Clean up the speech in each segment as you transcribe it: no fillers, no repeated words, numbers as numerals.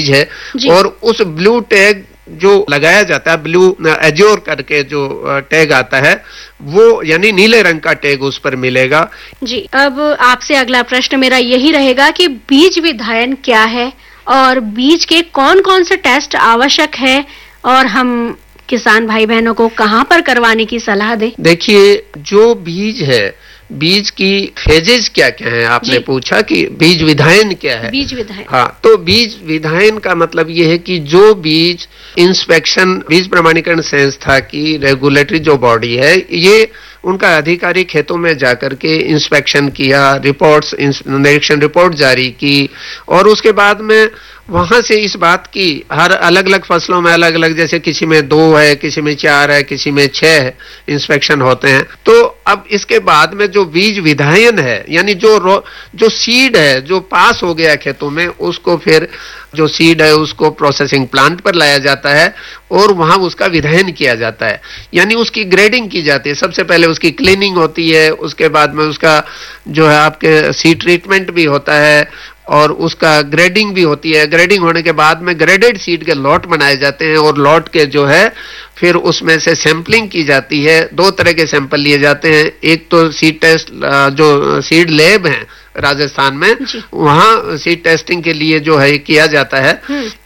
है और उस ब्लू टैग जो लगाया जाता है, ब्लू एज्योर करके जो टैग आता है, वो यानी नीले रंग का टैग उस पर मिलेगा। जी, अब आपसे अगला प्रश्न मेरा यही रहेगा कि बीज विधायन क्या है और बीज के कौन कौन से टेस्ट आवश्यक है और हम किसान भाई बहनों को कहां पर करवाने की सलाह दें? देखिए, जो बीज है, बीज की फेजेज क्या क्या है, आपने पूछा कि बीज विधायन क्या है। बीज विधायन, हाँ, तो बीज विधायन का मतलब ये है कि जो बीज इंस्पेक्शन, बीज प्रमाणीकरण संस्था की रेगुलेटरी जो बॉडी है, ये उनका अधिकारी खेतों में जाकर के इंस्पेक्शन किया, रिपोर्ट्स, निरीक्षण रिपोर्ट जारी की और उसके बाद में वहां से इस बात की, हर अलग अलग फसलों में अलग अलग, जैसे किसी में 2 है, किसी में 4 है, किसी में 6 है, इंस्पेक्शन होते हैं। तो अब इसके बाद में जो बीज विधायन है, यानी जो सीड है जो पास हो गया खेतों में, उसको फिर जो सीड है उसको प्रोसेसिंग प्लांट पर लाया जाता है और वहां उसका विधायन किया जाता है, यानी उसकी ग्रेडिंग की जाती है। सबसे पहले उसकी क्लीनिंग होती है, उसके बाद में उसका जो है आपके सीड ट्रीटमेंट भी होता है और उसका ग्रेडिंग भी होती है। ग्रेडिंग होने के बाद में ग्रेडेड सीड के लॉट बनाए जाते हैं और लॉट के जो है फिर उसमें से सैंपलिंग की जाती है। 2 तरह के सैंपल लिए जाते हैं, एक तो सीड टेस्ट, जो सीड लैब है राजस्थान में, वहां सीड टेस्टिंग के लिए जो है किया जाता है,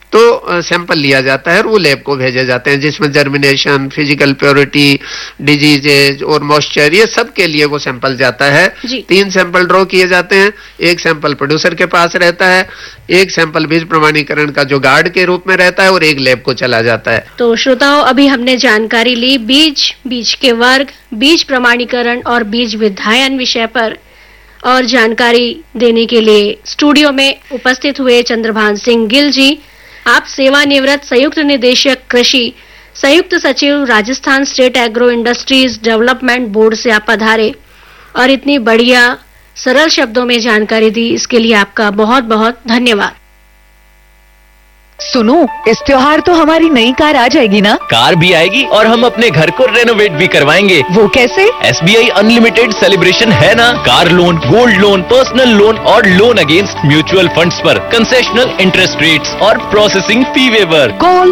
तो सैंपल लिया जाता है और वो लैब को भेजे जाते हैं, जिसमें जर्मिनेशन, फिजिकल प्योरिटी, डिजीजेज और मॉइस्चर, ये सब के लिए वो सैंपल जाता है। 3 सैंपल ड्रॉ किए जाते हैं, एक सैंपल प्रोड्यूसर के पास रहता है, एक सैंपल बीज प्रमाणीकरण का जो गार्ड के रूप में रहता है और एक लैब को चला जाता है। तो श्रोताओं, अभी हमने जानकारी ली बीज के वर्ग, बीज प्रमाणीकरण और बीज विधायन विषय पर, और जानकारी देने के लिए स्टूडियो में उपस्थित हुए चंद्रभान सिंह गिल जी। आप सेवानिवृत्त संयुक्त निदेशक कृषि, संयुक्त सचिव Rajasthan state agro industries development board से आप पधारे और इतनी बढ़िया सरल शब्दों में जानकारी दी, इसके लिए आपका बहुत बहुत धन्यवाद। सुनो, इस त्योहार तो हमारी नई कार आ जाएगी ना? कार भी आएगी और हम अपने घर को रेनोवेट भी करवाएंगे। वो कैसे? SBI अनलिमिटेड सेलिब्रेशन है ना। Car loan, gold loan, personal loan और लोन अगेंस्ट म्यूचुअल फंड्स पर कंसेशनल इंटरेस्ट रेट्स और processing fee waiver. Call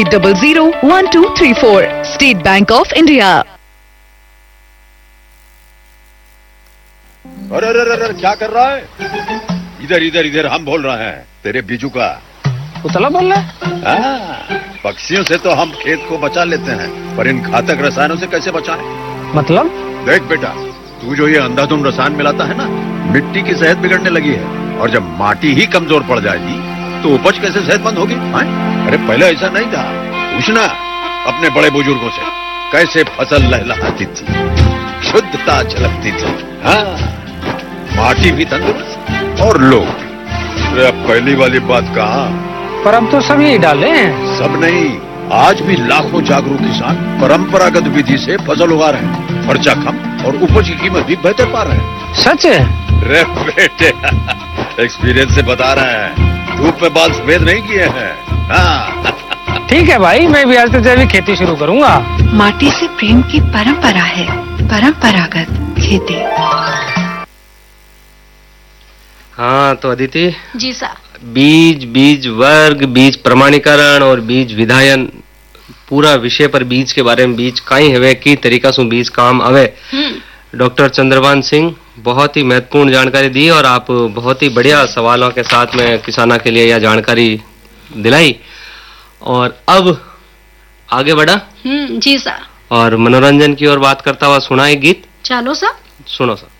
1800-1234, state bank of India. अरे क्या कर रहा है? इधर हम बोल रहे हैं, तेरे बीजू का उतला बोल रहा है? पक्षियों से तो हम खेत को बचा लेते हैं, पर इन घातक रसायनों से कैसे बचाएं? मतलब? देख बेटा, तू जो ये अंधाधुंध रसायन मिलाता है ना, मिट्टी की सेहत बिगड़ने लगी है और जब माटी ही कमजोर पड़ जाएगी तो उपज कैसे सेहतमंद होगी? अरे पहले ऐसा नहीं था, पूछना अपने बड़े बुजुर्गों से, कैसे फसल लहलहाती थी, शुद्धता झलकती थी। हाँ, माटी भी तंदुरुस्त और लोग। पहली वाली बात कहा, पर अब तो सब यही डाले हैं। सब नहीं, आज भी लाखों जागरूक किसान परंपरागत विधि से फसल उगा रहे हैं, खर्चा कम और उपज की कीमत भी बेहतर पा रहे हैं। सच है? रे बेटे, एक्सपीरियंस से बता रहे हैं, धूप में बाल सफेद नहीं किए हैं। हाँ। ठीक है भाई, मैं भी आज से जैविक खेती शुरू करूंगा। माटी से प्रेम की परंपरा है, परंपरागत खेती। हाँ, तो अदिति जी सर, बीज वर्ग, बीज प्रमाणीकरण और बीज विधायन, पूरा विषय पर बीज के बारे में, बीज काई हवे, की तरीका से बीज काम आवे, डॉक्टर चंद्रभान सिंह बहुत ही महत्वपूर्ण जानकारी दी और आप बहुत ही बढ़िया सवालों के साथ में किसानों के लिए यह जानकारी दिलाई। और अब आगे बढ़ा जी सर, और मनोरंजन की ओर बात करता हुआ सुनाए गीत। चलो सर, सुनो सर।